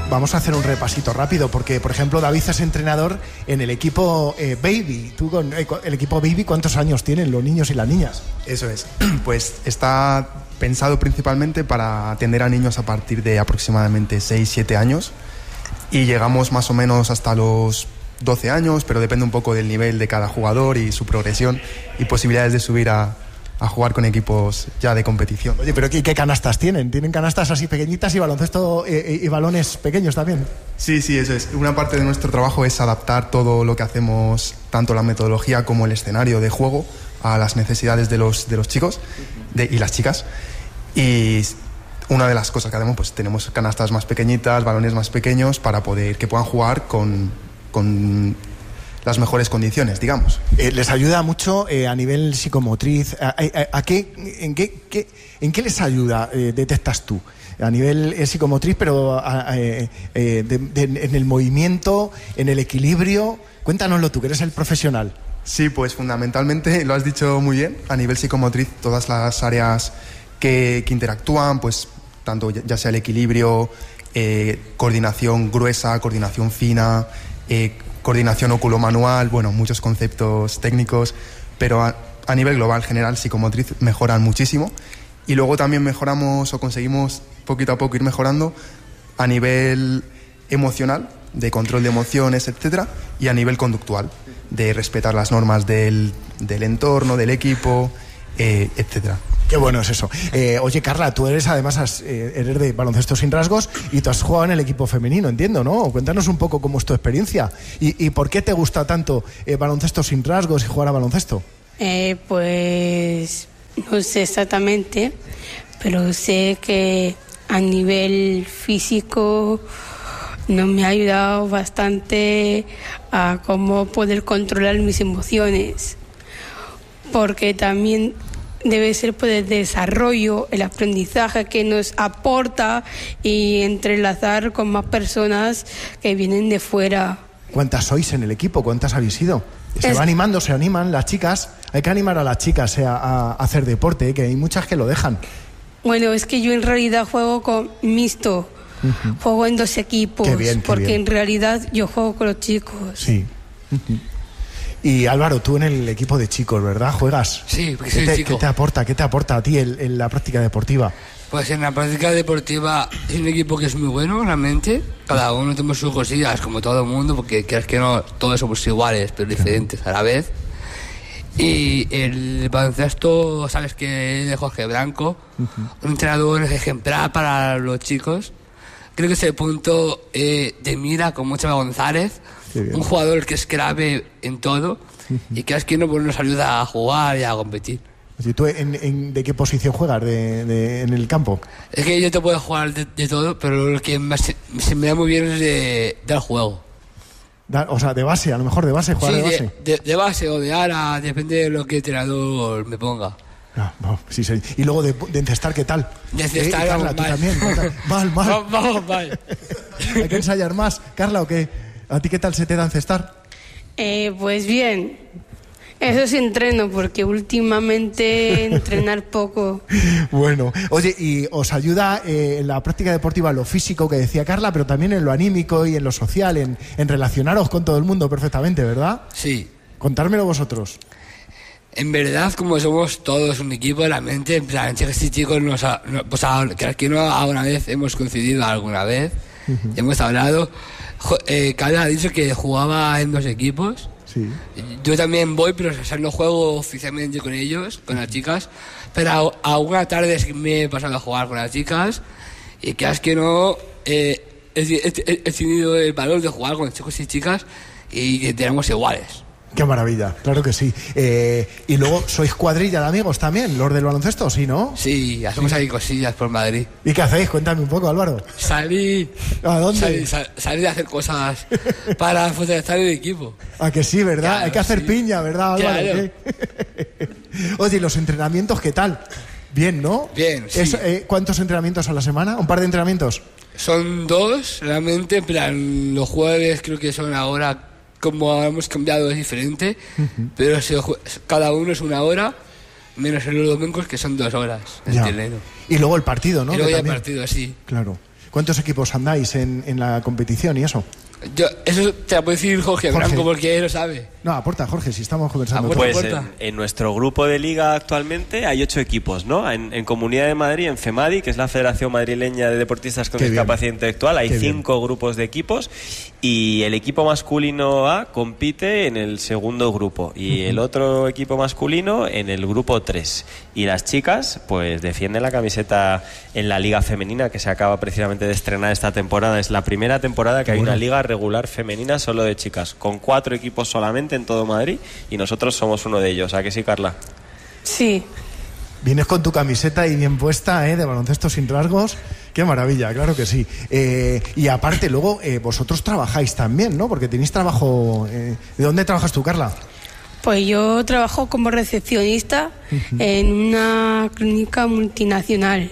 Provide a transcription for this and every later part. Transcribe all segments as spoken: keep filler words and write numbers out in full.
vamos a hacer un repasito rápido, porque, por ejemplo, David es entrenador en el equipo eh, Baby. Tú con eh, el equipo Baby, ¿cuántos años tienen los niños y las niñas? Eso es. Pues está pensado principalmente para atender a niños a partir de aproximadamente seis siete años y llegamos más o menos hasta los doce años, pero depende un poco del nivel de cada jugador y su progresión y posibilidades de subir a a jugar con equipos ya de competición. Oye, pero ¿qué, qué canastas tienen? ¿Tienen canastas así pequeñitas y baloncesto eh, y balones pequeños también? Sí, sí, eso es. Una parte de nuestro trabajo es adaptar todo lo que hacemos, tanto la metodología como el escenario de juego, a las necesidades de los, de los chicos de, y las chicas. Y una de las cosas que hacemos, pues tenemos canastas más pequeñitas, balones más pequeños, para poder que puedan jugar con... con las mejores condiciones, digamos. Eh, ¿Les ayuda mucho eh, a nivel psicomotriz? ¿A, a, a qué, en, qué, qué, ¿En qué les ayuda, eh, detectas tú? A nivel eh, psicomotriz, pero a, a, eh, de, de, en el movimiento, en el equilibrio. Cuéntanoslo tú, que eres el profesional. Sí, pues fundamentalmente, lo has dicho muy bien, a nivel psicomotriz, todas las áreas que, que interactúan, pues tanto ya sea el equilibrio, eh, coordinación gruesa, coordinación fina, eh, coordinación óculo-manual, bueno, muchos conceptos técnicos, pero a, a nivel global, general, psicomotriz, mejoran muchísimo. Y luego también mejoramos o conseguimos poquito a poco ir mejorando a nivel emocional, de control de emociones, etcétera, y a nivel conductual, de respetar las normas del, del entorno, del equipo, eh, etcétera. Qué bueno es eso. Eh, oye, Carla, tú eres además has, eh, eres de Baloncesto Sin Rasgos y tú has jugado en el equipo femenino, entiendo, ¿no? Cuéntanos un poco cómo es tu experiencia y, y por qué te gusta tanto eh, Baloncesto Sin Rasgos y jugar a baloncesto. Eh, pues no sé exactamente, pero sé que a nivel físico no me ha ayudado bastante a cómo poder controlar mis emociones, porque también debe ser por el desarrollo, el aprendizaje que nos aporta y entrelazar con más personas que vienen de fuera. ¿Cuántas sois en el equipo? ¿Cuántas habéis sido? Se Es... va animando, se animan las chicas. Hay que animar a las chicas a, a hacer deporte, ¿eh? Que hay muchas que lo dejan. Bueno, es que yo en realidad juego con mixto, uh-huh. Juego en dos equipos, qué bien, qué porque bien. En realidad yo juego con los chicos. Sí. Uh-huh. Y Álvaro, tú en el equipo de chicos, ¿verdad? ¿Juegas? Sí, porque ¿Qué soy te, chico. ¿Qué te aporta? ¿Qué te aporta a ti el, en la práctica deportiva? Pues en la práctica deportiva es un equipo que es muy bueno, realmente. Cada uno tenemos sus cosillas, como todo el mundo, porque crees que no, todos somos iguales, pero diferentes a la vez. Y el baloncesto, sabes que es de Jorge Blanco, uh-huh. Un entrenador ejemplar para los chicos. Creo que es el punto eh, de mira con Mochama González, un jugador que es clave en todo uh-huh. Y que es quien nos ayuda a jugar y a competir. ¿Y tú en, en, de qué posición juegas de, de, en el campo? Es que yo te puedo jugar de, de todo, pero lo que más, se me da muy bien es de, del juego. Da, o sea, de base, a lo mejor de base, jugar sí, de base. De, de, de base o de ala, depende de lo que el entrenador me ponga. Ah, no, sí, sí. Y luego de, de encestar, ¿qué tal? De encestar, eh, Carla, tú mal. también. Mal, mal. Vamos, vamos, mal. Hay que ensayar más. Carla, ¿o qué? ¿A ti qué tal se te da encestar? Eh, pues bien. Eso sí entreno, porque últimamente entrenar poco. Bueno, oye, y os ayuda eh, en la práctica deportiva en lo físico que decía Carla, pero también en lo anímico y en lo social, en, en relacionaros con todo el mundo perfectamente, ¿verdad? Sí. Contármelo vosotros. En verdad, como somos todos un equipo de la mente, en plan, chicos y chicos, nos ha, no, pues a, que aquí no alguna vez hemos coincidido alguna vez, uh-huh. Hemos hablado. Eh, Carla ha dicho que jugaba en dos equipos. Sí. Yo también voy, pero o sea, no juego oficialmente con ellos, con las chicas, pero a, a una tarde me he pasado a jugar con las chicas y que es que no eh, he, he, he tenido el valor de jugar con chicos y chicas y que tenemos iguales. Qué maravilla, claro que sí. Eh, y luego, ¿sois cuadrilla de amigos también, los del baloncesto, sí, no? Sí, hacemos sí. ahí cosillas por Madrid. ¿Y qué hacéis? Cuéntame un poco, Álvaro. Salir. ¿A dónde? Salir, sal, salir a hacer cosas para fortalecer el equipo. ¿A que sí, verdad? Claro, hay que hacer sí. piña, ¿verdad, Álvaro? Claro. Oye, ¿y los entrenamientos qué tal? Bien, ¿no? Bien, sí. Es, eh, ¿Cuántos entrenamientos a la semana? ¿Un par de entrenamientos? Son dos, realmente, en plan, los jueves creo que son ahora... Como hemos cambiado es diferente, uh-huh. Pero se, cada uno es una hora, menos en los domingos que son dos horas. El terreno. Y luego el partido, ¿no? Y luego ya el partido, sí. Claro. ¿Cuántos equipos andáis en, en la competición y eso? Yo, eso te lo puede decir Jorge, Jorge. Blanco, porque él lo sabe. No, aporta, Jorge, si estamos conversando. Aporta. Pues en, en nuestro grupo de liga actualmente hay ocho equipos, ¿no? En, en Comunidad de Madrid, en FEMADI, que es la Federación Madrileña de Deportistas con Qué Discapacidad bien. Intelectual, hay Qué cinco bien. grupos de equipos y el equipo masculino A compite en el segundo grupo y uh-huh. el otro equipo masculino en el grupo tres. Y las chicas, pues defienden la camiseta en la liga femenina que se acaba precisamente de estrenar esta temporada. Es la primera temporada que Qué hay bueno. una liga regular femenina solo de chicas, con cuatro equipos solamente en todo Madrid y nosotros somos uno de ellos. ¿A qué sí, Carla? Sí. Vienes con tu camiseta y bien puesta, ¿eh? De baloncesto sin rasgos. Qué maravilla, claro que sí. Eh, y aparte, luego, eh, vosotros trabajáis también, ¿no? Porque tenéis trabajo... Eh, ¿de dónde trabajas tú, Carla? Pues yo trabajo como recepcionista uh-huh. en una clínica multinacional.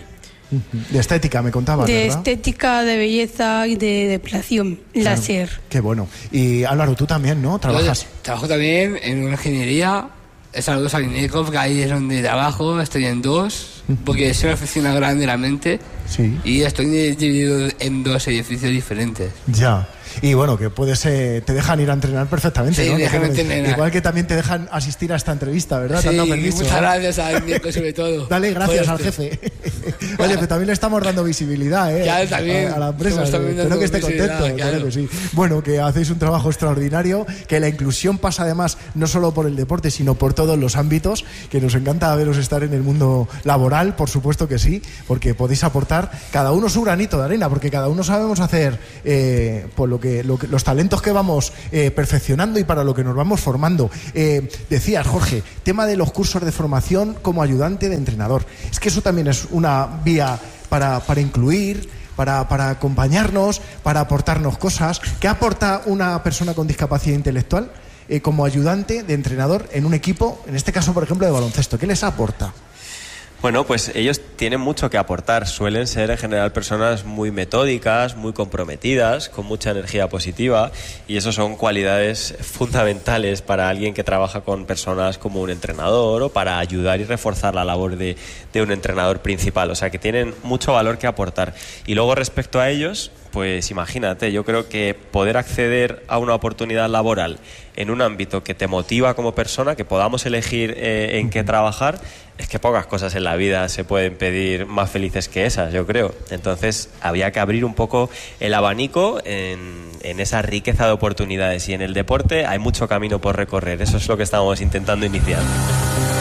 De estética, me contabas, De ¿verdad? estética, de belleza y de depilación Claro. láser. Qué bueno. Y Álvaro, tú también, ¿no? ¿Trabajas? Yo trabajo también en una ingeniería, saludos a Linekov, que ahí es donde trabajo, estoy en dos, porque es una oficina grande realmente, Sí. y estoy dividido en dos edificios diferentes. Ya. Y bueno, que puedes, eh, te dejan ir a entrenar perfectamente, Sí, ¿no? déjame Que- entrenar. Igual que también te dejan asistir a esta entrevista, ¿verdad? Sí, Te han dado permiso, muchas ¿eh? gracias a Nico sobre todo. Dale gracias Por al este. jefe. Oye, pero también le estamos dando visibilidad, ¿eh? Claro, también. A, a la empresa. Estamos también Espero dando que esté visibilidad, contento. claro. Claro que sí. Bueno, que hacéis un trabajo extraordinario, que la inclusión pasa además no solo por el deporte, sino por todos los ámbitos, que nos encanta veros estar en el mundo laboral, por supuesto que sí, porque podéis aportar cada uno su granito de arena, porque cada uno sabemos hacer eh, por lo que, lo que los talentos que vamos eh, perfeccionando y para lo que nos vamos formando. Eh, decías, Jorge, tema de los cursos de formación como ayudante de entrenador. Es que eso también es una vía para, para incluir, para, para acompañarnos, para aportarnos cosas. ¿Qué aporta una persona con discapacidad intelectual eh, como ayudante de entrenador en un equipo, en este caso, por ejemplo, de baloncesto? ¿Qué les aporta? Bueno, pues ellos tienen mucho que aportar. Suelen ser en general personas muy metódicas, muy comprometidas, con mucha energía positiva, y eso son cualidades fundamentales para alguien que trabaja con personas como un entrenador o para ayudar y reforzar la labor de, de un entrenador principal. O sea, que tienen mucho valor que aportar. Y luego, respecto a ellos, pues imagínate, yo creo que poder acceder a una oportunidad laboral en un ámbito que te motiva como persona, que podamos elegir eh, en qué trabajar, es que pocas cosas en la vida se pueden pedir más felices que esas, yo creo. Entonces había que abrir un poco el abanico en, en esa riqueza de oportunidades, y en el deporte hay mucho camino por recorrer. Eso es lo que estamos intentando iniciar.